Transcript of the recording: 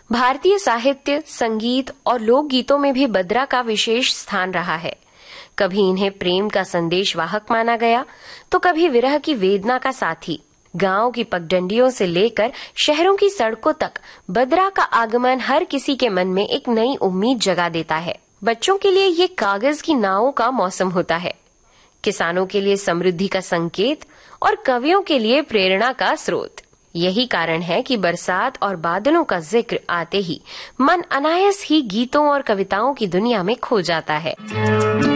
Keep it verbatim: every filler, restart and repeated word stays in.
भारतीय साहित्य, संगीत और लोकगीतों में भी बद्रा का विशेष स्थान रहा है। कभी इन्हें प्रेम का संदेश वाहक माना गया, तो कभी विरह की वेदना का साथी। गांव की पगडंडियों से लेकर शहरों की सड़कों तक बद्रा का आगमन हर किसी के मन में एक नई उम्मीद जगा देता है। बच्चों के लिए ये कागज की नावों का मौसम होता है, किसानों के लिए समृद्धि का संकेत और कवियों के लिए प्रेरणा का स्रोत। यही कारण है कि बरसात और बादलों का जिक्र आते ही मन अनायास ही गीतों और कविताओं की दुनिया में खो जाता है।